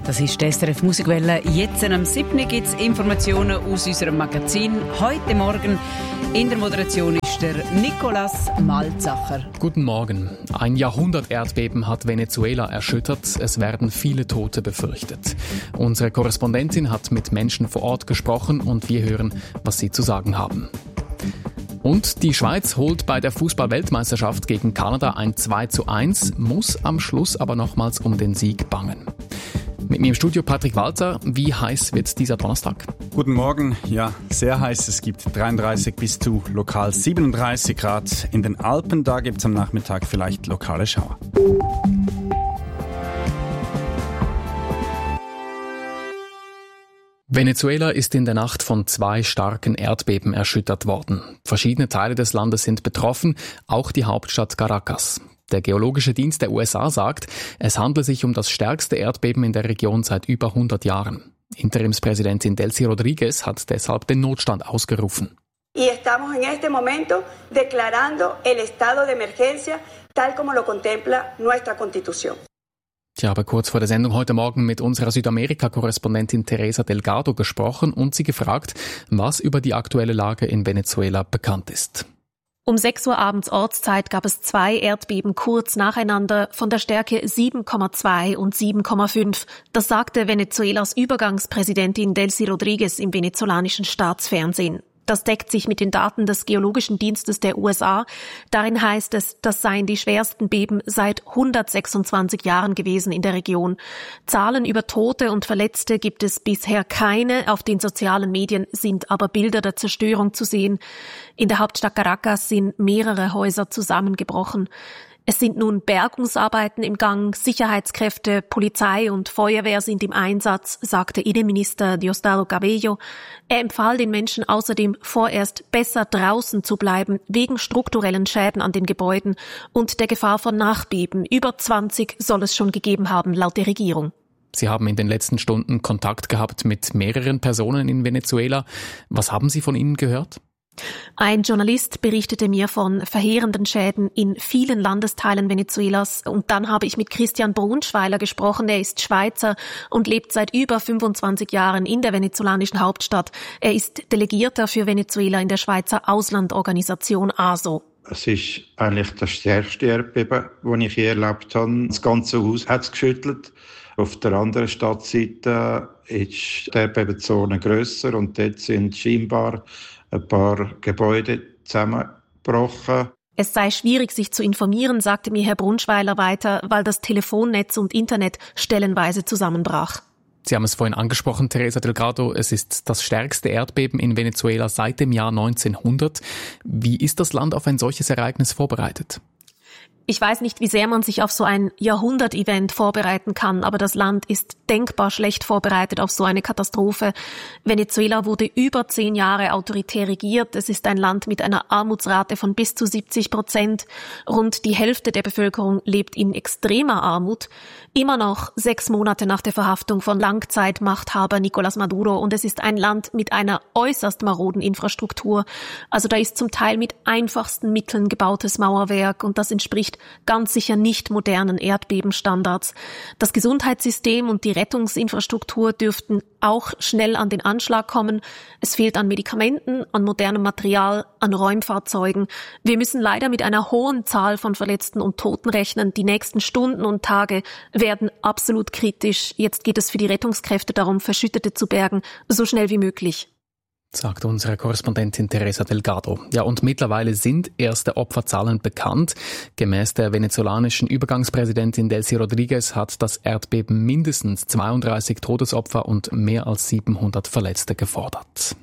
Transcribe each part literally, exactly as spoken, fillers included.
Das ist die S R F Musikwelle. Jetzt am siebten gibt es Informationen aus unserem Magazin. Heute Morgen in der Moderation ist der Nicolas Malzacher. Guten Morgen. Ein Jahrhundert-Erdbeben hat Venezuela erschüttert. Es werden viele Tote befürchtet. Unsere Korrespondentin hat mit Menschen vor Ort gesprochen und wir hören, was sie zu sagen haben. Und die Schweiz holt bei der Fußball-Weltmeisterschaft gegen Kanada ein zwei zu eins, muss am Schluss aber nochmals um den Sieg bangen. Mit mir im Studio Patrick Walter. Wie heiß wird dieser Donnerstag? Guten Morgen. Ja, sehr heiß. Es gibt dreiunddreißig bis zu lokal siebenunddreißig Grad. In den Alpen, da gibt es am Nachmittag vielleicht lokale Schauer. Venezuela ist in der Nacht von zwei starken Erdbeben erschüttert worden. Verschiedene Teile des Landes sind betroffen, auch die Hauptstadt Caracas. Der Geologische Dienst der U S A sagt, es handle sich um das stärkste Erdbeben in der Region seit über hundert Jahren. Interimspräsidentin Delcy Rodríguez hat deshalb den Notstand ausgerufen. Y estamos en este momento declarando el estado de emergencia, tal como lo contempla nuestra Constitución. Ich habe kurz vor der Sendung heute Morgen mit unserer Südamerika-Korrespondentin Teresa Delgado gesprochen und sie gefragt, was über die aktuelle Lage in Venezuela bekannt ist. Um sechs Uhr abends Ortszeit gab es zwei Erdbeben kurz nacheinander von der Stärke sieben Komma zwei und sieben Komma fünf. Das sagte Venezuelas Übergangspräsidentin Delcy Rodríguez im venezolanischen Staatsfernsehen. Das deckt sich mit den Daten des Geologischen Dienstes der U S A. Darin heißt es, das seien die schwersten Beben seit hundertsechsundzwanzig Jahren gewesen in der Region. Zahlen über Tote und Verletzte gibt es bisher keine. Auf den sozialen Medien sind aber Bilder der Zerstörung zu sehen. In der Hauptstadt Caracas sind mehrere Häuser zusammengebrochen. Es sind nun Bergungsarbeiten im Gang, Sicherheitskräfte, Polizei und Feuerwehr sind im Einsatz, sagte Innenminister Diosdado Cabello. Er empfahl den Menschen außerdem, vorerst besser draußen zu bleiben, wegen strukturellen Schäden an den Gebäuden und der Gefahr von Nachbeben. Über zwanzig soll es schon gegeben haben, laut der Regierung. Sie haben in den letzten Stunden Kontakt gehabt mit mehreren Personen in Venezuela. Was haben Sie von ihnen gehört? Ein Journalist berichtete mir von verheerenden Schäden in vielen Landesteilen Venezuelas und dann habe ich mit Christian Brunschweiler gesprochen. Er ist Schweizer und lebt seit über fünfundzwanzig Jahren in der venezolanischen Hauptstadt. Er ist Delegierter für Venezuela in der Schweizer Auslandorganisation A S O. Es ist eigentlich das stärkste Erdbeben, das ich je erlebt habe. Das ganze Haus hat es geschüttelt. Auf der anderen Stadtseite ist die Erdbebenzone grösser und dort sind scheinbar ein paar Gebäude zusammengebrochen. Es sei schwierig, sich zu informieren, sagte mir Herr Brunschweiler weiter, weil das Telefonnetz und Internet stellenweise zusammenbrach. Sie haben es vorhin angesprochen, Teresa Delgado, es ist das stärkste Erdbeben in Venezuela seit dem Jahr neunzehnhundert. Wie ist das Land auf ein solches Ereignis vorbereitet? Ich weiß nicht, wie sehr man sich auf so ein Jahrhundert-Event vorbereiten kann, aber das Land ist denkbar schlecht vorbereitet auf so eine Katastrophe. Venezuela wurde über zehn Jahre autoritär regiert. Es ist ein Land mit einer Armutsrate von bis zu siebzig Prozent. Rund die Hälfte der Bevölkerung lebt in extremer Armut. Immer noch sechs Monate nach der Verhaftung von Langzeitmachthaber Nicolás Maduro. Und es ist ein Land mit einer äußerst maroden Infrastruktur. Also da ist zum Teil mit einfachsten Mitteln gebautes Mauerwerk und das entspricht ganz sicher nicht modernen Erdbebenstandards. Das Gesundheitssystem und die Rettungsinfrastruktur dürften auch schnell an den Anschlag kommen. Es fehlt an Medikamenten, an modernem Material, an Räumfahrzeugen. Wir müssen leider mit einer hohen Zahl von Verletzten und Toten rechnen. Die nächsten Stunden und Tage werden absolut kritisch. Jetzt geht es für die Rettungskräfte darum, Verschüttete zu bergen, so schnell wie möglich. Sagt unsere Korrespondentin Teresa Delgado. Ja, und mittlerweile sind erste Opferzahlen bekannt. Gemäß der venezolanischen Übergangspräsidentin Delcy Rodríguez hat das Erdbeben mindestens zweiunddreißig Todesopfer und mehr als siebenhundert Verletzte gefordert.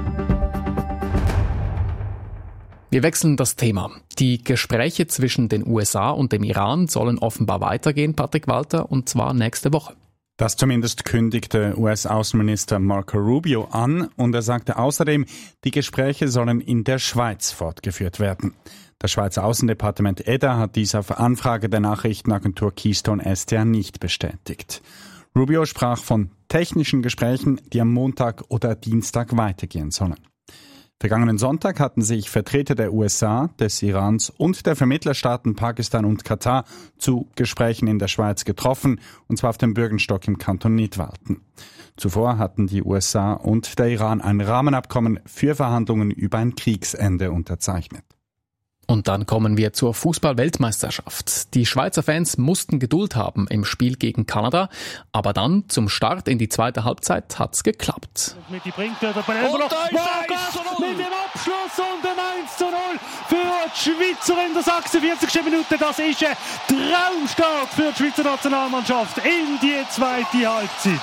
Wir wechseln das Thema. Die Gespräche zwischen den U S A und dem Iran sollen offenbar weitergehen, Patrick Walter, und zwar nächste Woche. Das zumindest kündigte U S-Außenminister Marco Rubio an und er sagte außerdem, die Gespräche sollen in der Schweiz fortgeführt werden. Das Schweizer Außendepartement E D A hat dies auf Anfrage der Nachrichtenagentur Keystone S D A nicht bestätigt. Rubio sprach von technischen Gesprächen, die am Montag oder Dienstag weitergehen sollen. Vergangenen Sonntag hatten sich Vertreter der U S A, des Irans und der Vermittlerstaaten Pakistan und Katar zu Gesprächen in der Schweiz getroffen, und zwar auf dem Bürgenstock im Kanton Nidwalden. Zuvor hatten die U S A und der Iran ein Rahmenabkommen für Verhandlungen über ein Kriegsende unterzeichnet. Und dann kommen wir zur Fußball-Weltmeisterschaft. Die Schweizer Fans mussten Geduld haben im Spiel gegen Kanada, aber dann zum Start in die zweite Halbzeit hat's geklappt. Mit die bringt der Penello noch mit dem Abschluss und dem eins zu null für die Schweizer in der sechsundvierzigsten Minute. Das ist ein Traumstart für die Schweizer Nationalmannschaft in die zweite Halbzeit.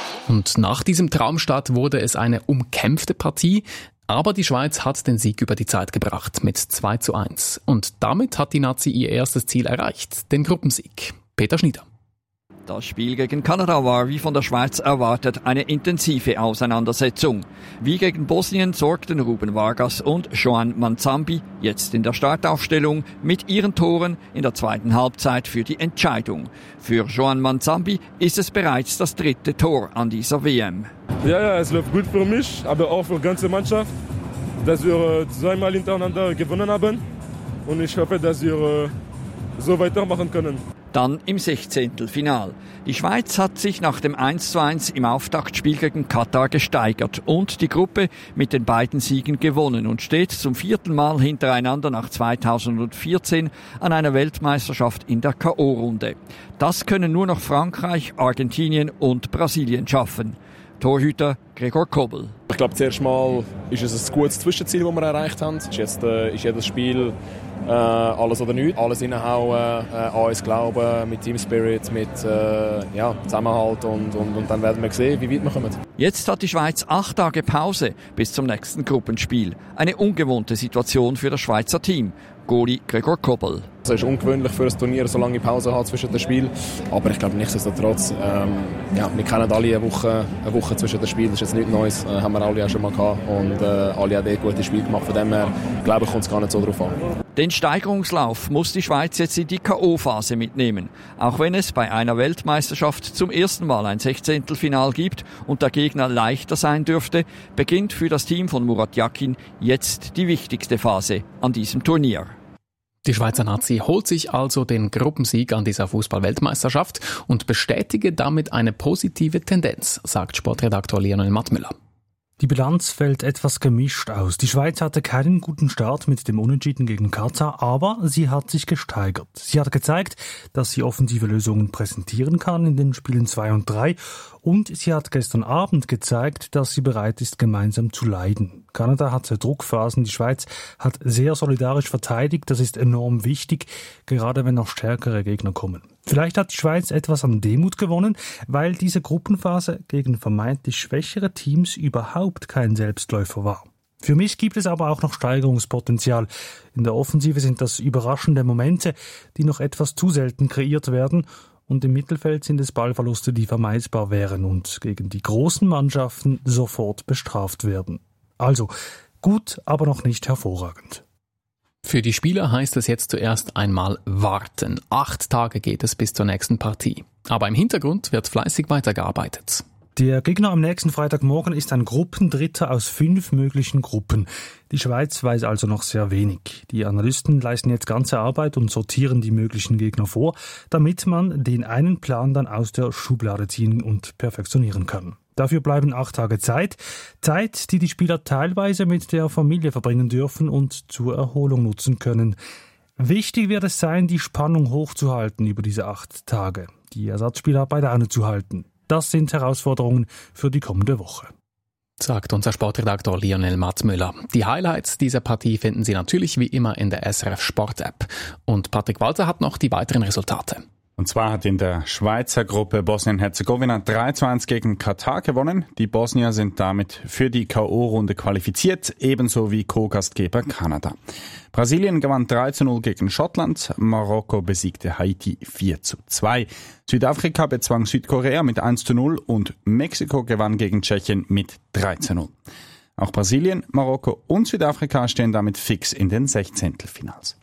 Und nach diesem Traumstart wurde es eine umkämpfte Partie. Aber die Schweiz hat den Sieg über die Zeit gebracht mit zwei zu eins. Und damit hat die Nazi ihr erstes Ziel erreicht, den Gruppensieg. Peter Schnieder. Das Spiel gegen Kanada war, wie von der Schweiz erwartet, eine intensive Auseinandersetzung. Wie gegen Bosnien sorgten Ruben Vargas und Joan Manzambi jetzt in der Startaufstellung mit ihren Toren in der zweiten Halbzeit für die Entscheidung. Für Joan Manzambi ist es bereits das dritte Tor an dieser W M. Ja, ja, es läuft gut für mich, aber auch für die ganze Mannschaft, dass wir zweimal hintereinander gewonnen haben. Und ich hoffe, dass wir so weitermachen können. Dann im Sechzehntelfinal. Die Schweiz hat sich nach dem eins zu eins im Auftaktspiel gegen Katar gesteigert und die Gruppe mit den beiden Siegen gewonnen und steht zum vierten Mal hintereinander nach zweitausendvierzehn an einer Weltmeisterschaft in der K O-Runde. Das können nur noch Frankreich, Argentinien und Brasilien schaffen. Torhüter Gregor Kobel. Ich glaube, zuerst mal ist es ein gutes Zwischenziel, das wir erreicht haben. Ist, jetzt, äh, ist jedes Spiel äh, alles oder nichts. Alles reinhauen, äh, an uns glauben, mit Team Spirit, mit äh, ja, Zusammenhalt und, und, und dann werden wir sehen, wie weit wir kommen. Jetzt hat die Schweiz acht Tage Pause bis zum nächsten Gruppenspiel. Eine ungewohnte Situation für das Schweizer Team. Goalie Gregor Kobel. Es ist ungewöhnlich für ein Turnier, so lange Pause haben zwischen den Spielen. Aber ich glaube, nichtsdestotrotz, ähm, ja, wir kennen alle eine Woche, eine Woche zwischen den Spielen. Das ist jetzt nichts Neues, äh, haben wir alle auch schon mal gehabt. Und äh, alle haben eh gute Spiele gemacht. Von dem her, glaube ich, kommt es gar nicht so drauf an. Den Steigerungslauf muss die Schweiz jetzt in die K O-Phase mitnehmen. Auch wenn es bei einer Weltmeisterschaft zum ersten Mal ein Sechzehntelfinal gibt und der Gegner leichter sein dürfte, beginnt für das Team von Murat Yakin jetzt die wichtigste Phase an diesem Turnier. Die Schweizer Nazi holt sich also den Gruppensieg an dieser Fußball-Weltmeisterschaft und bestätige damit eine positive Tendenz, sagt Sportredaktor Lionel Mattmüller. Die Bilanz fällt etwas gemischt aus. Die Schweiz hatte keinen guten Start mit dem Unentschieden gegen Katar, aber sie hat sich gesteigert. Sie hat gezeigt, dass sie offensive Lösungen präsentieren kann in den Spielen zwei und drei und sie hat gestern Abend gezeigt, dass sie bereit ist, gemeinsam zu leiden. Kanada hatte Druckphasen, die Schweiz hat sehr solidarisch verteidigt, das ist enorm wichtig, gerade wenn noch stärkere Gegner kommen. Vielleicht hat die Schweiz etwas an Demut gewonnen, weil diese Gruppenphase gegen vermeintlich schwächere Teams überhaupt kein Selbstläufer war. Für mich gibt es aber auch noch Steigerungspotenzial. In der Offensive sind das überraschende Momente, die noch etwas zu selten kreiert werden, und im Mittelfeld sind es Ballverluste, die vermeidbar wären und gegen die großen Mannschaften sofort bestraft werden. Also gut, aber noch nicht hervorragend. Für die Spieler heißt es jetzt zuerst einmal warten. Acht Tage geht es bis zur nächsten Partie. Aber im Hintergrund wird fleißig weitergearbeitet. Der Gegner am nächsten Freitagmorgen ist ein Gruppendritter aus fünf möglichen Gruppen. Die Schweiz weiß also noch sehr wenig. Die Analysten leisten jetzt ganze Arbeit und sortieren die möglichen Gegner vor, damit man den einen Plan dann aus der Schublade ziehen und perfektionieren kann. Dafür bleiben acht Tage Zeit. Zeit, die die Spieler teilweise mit der Familie verbringen dürfen und zur Erholung nutzen können. Wichtig wird es sein, die Spannung hochzuhalten über diese acht Tage. Die Ersatzspieler bei Laune zu halten. Das sind Herausforderungen für die kommende Woche. Sagt unser Sportredaktor Lionel Mattmüller. Die Highlights dieser Partie finden Sie natürlich wie immer in der S R F Sport App. Und Patrick Walter hat noch die weiteren Resultate. Und zwar hat in der Schweizer Gruppe Bosnien-Herzegowina drei zu eins gegen Katar gewonnen. Die Bosnier sind damit für die K O-Runde qualifiziert, ebenso wie Co-Gastgeber Kanada. Brasilien gewann drei zu null gegen Schottland, Marokko besiegte Haiti vier zu zwei. Südafrika bezwang Südkorea mit eins zu null und Mexiko gewann gegen Tschechien mit drei zu null. Auch Brasilien, Marokko und Südafrika stehen damit fix in den Sechzehntelfinals.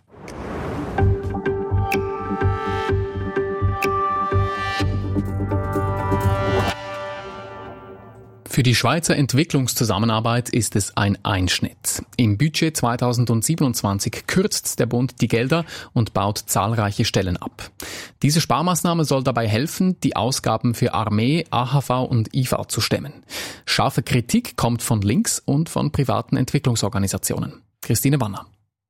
Für die Schweizer Entwicklungszusammenarbeit ist es ein Einschnitt. Im Budget zweitausendsiebenundzwanzig kürzt der Bund die Gelder und baut zahlreiche Stellen ab. Diese Sparmaßnahme soll dabei helfen, die Ausgaben für Armee, A H V und I V zu stemmen. Scharfe Kritik kommt von links und von privaten Entwicklungsorganisationen. Christine Wanner.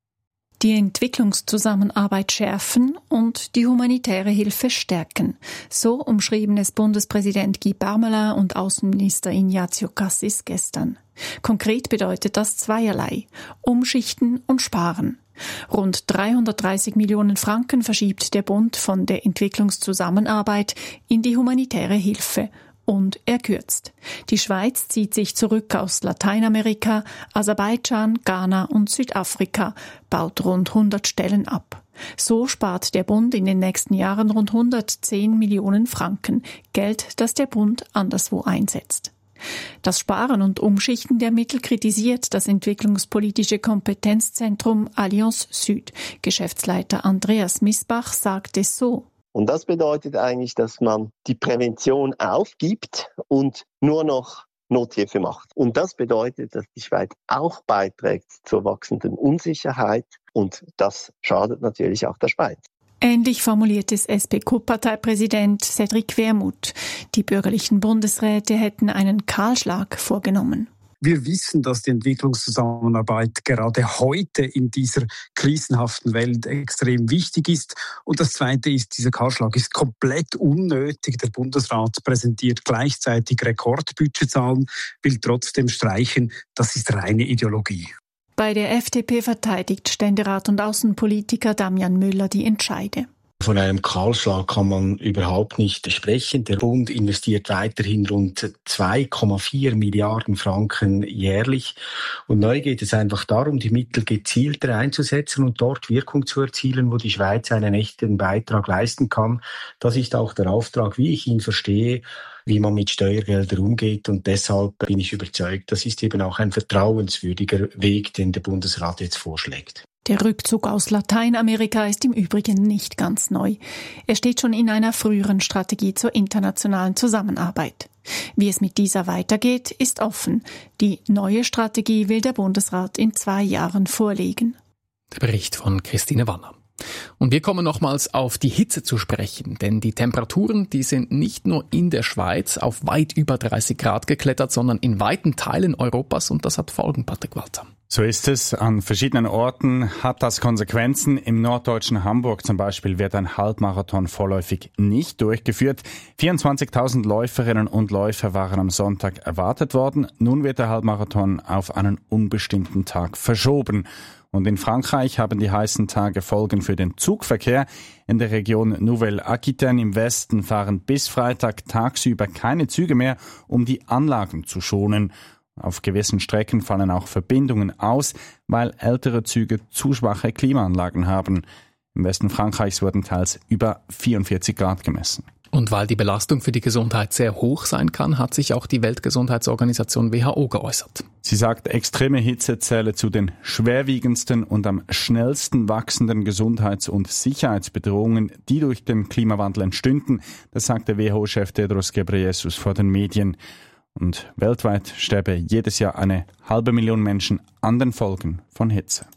Die Entwicklungszusammenarbeit schärfen und die humanitäre Hilfe stärken. So umschrieben es Bundespräsident Guy Parmelin und Außenminister Ignazio Cassis gestern. Konkret bedeutet das zweierlei: Umschichten und Sparen. Rund dreihundertdreißig Millionen Franken verschiebt der Bund von der Entwicklungszusammenarbeit in die humanitäre Hilfe. Und er kürzt. Die Schweiz zieht sich zurück aus Lateinamerika, Aserbaidschan, Ghana und Südafrika, baut rund hundert Stellen ab. So spart der Bund in den nächsten Jahren rund hundertzehn Millionen Franken, Geld, das der Bund anderswo einsetzt. Das Sparen und Umschichten der Mittel kritisiert das entwicklungspolitische Kompetenzzentrum Allianz Süd. Geschäftsleiter Andreas Misbach sagt es so: Und das bedeutet eigentlich, dass man die Prävention aufgibt und nur noch Nothilfe macht. Und das bedeutet, dass die Schweiz auch beiträgt zur wachsenden Unsicherheit. Und das schadet natürlich auch der Schweiz. Ähnlich formuliert es S P K-Parteipräsident Cédric Wermuth. Die bürgerlichen Bundesräte hätten einen Kahlschlag vorgenommen. Wir wissen, dass die Entwicklungszusammenarbeit gerade heute in dieser krisenhaften Welt extrem wichtig ist. Und das Zweite ist, dieser Kahlschlag ist komplett unnötig. Der Bundesrat präsentiert gleichzeitig Rekordbudgetzahlen, will trotzdem streichen. Das ist reine Ideologie. Bei der F D P verteidigt Ständerat und Außenpolitiker Damian Müller die Entscheide. Von einem Kahlschlag kann man überhaupt nicht sprechen. Der Bund investiert weiterhin rund zwei Komma vier Milliarden Franken jährlich. Und neu geht es einfach darum, die Mittel gezielter einzusetzen und dort Wirkung zu erzielen, wo die Schweiz einen echten Beitrag leisten kann. Das ist auch der Auftrag, wie ich ihn verstehe, wie man mit Steuergeldern umgeht. Und deshalb bin ich überzeugt, das ist eben auch ein vertrauenswürdiger Weg, den der Bundesrat jetzt vorschlägt. Der Rückzug aus Lateinamerika ist im Übrigen nicht ganz neu. Er steht schon in einer früheren Strategie zur internationalen Zusammenarbeit. Wie es mit dieser weitergeht, ist offen. Die neue Strategie will der Bundesrat in zwei Jahren vorlegen. Der Bericht von Christine Wanner. Und wir kommen nochmals auf die Hitze zu sprechen, denn die Temperaturen, die sind nicht nur in der Schweiz auf weit über dreißig Grad geklettert, sondern in weiten Teilen Europas, und das hat Folgen, Patrick Walter. So ist es. An verschiedenen Orten hat das Konsequenzen. Im norddeutschen Hamburg zum Beispiel wird ein Halbmarathon vorläufig nicht durchgeführt. vierundzwanzigtausend Läuferinnen und Läufer waren am Sonntag erwartet worden. Nun wird der Halbmarathon auf einen unbestimmten Tag verschoben. Und in Frankreich haben die heißen Tage Folgen für den Zugverkehr. In der Region Nouvelle-Aquitaine im Westen fahren bis Freitag tagsüber keine Züge mehr, um die Anlagen zu schonen. Auf gewissen Strecken fallen auch Verbindungen aus, weil ältere Züge zu schwache Klimaanlagen haben. Im Westen Frankreichs wurden teils über vierundvierzig Grad gemessen. Und weil die Belastung für die Gesundheit sehr hoch sein kann, hat sich auch die Weltgesundheitsorganisation W H O geäußert. Sie sagt, extreme Hitze zähle zu den schwerwiegendsten und am schnellsten wachsenden Gesundheits- und Sicherheitsbedrohungen, die durch den Klimawandel entstünden. Das sagte W H O-Chef Tedros Ghebreyesus vor den Medien. Und weltweit sterbe jedes Jahr eine halbe Million Menschen an den Folgen von Hitze.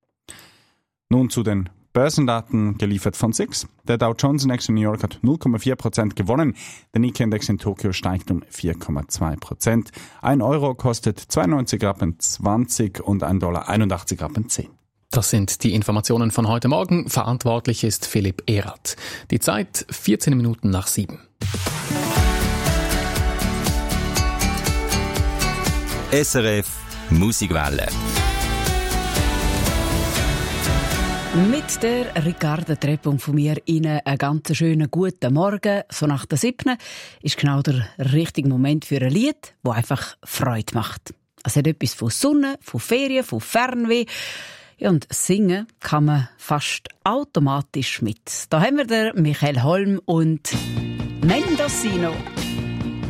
Nun zu den Börsendaten geliefert von S I X. Der Dow Jones Index in New York hat null Komma vier Prozent gewonnen. Der Nikkei-Index in Tokio steigt um vier Komma zwei Prozent. Ein Euro kostet zweiundneunzig Rappen zwanzig und ein Dollar einundachtzig Rappen zehn. Das sind die Informationen von heute Morgen. Verantwortlich ist Philipp Erath. Die Zeit vierzehn Minuten nach sieben. S R F Musikwelle. Mit der Ricarda Treppung von mir Ihnen einen ganz schönen guten Morgen. So nach der siebten ist genau der richtige Moment für ein Lied, das einfach Freude macht. Es hat etwas von Sonne, von Ferien, von Fernweh. Ja, und singen kann man fast automatisch mit. Da haben wir den Michael Holm und Mendocino.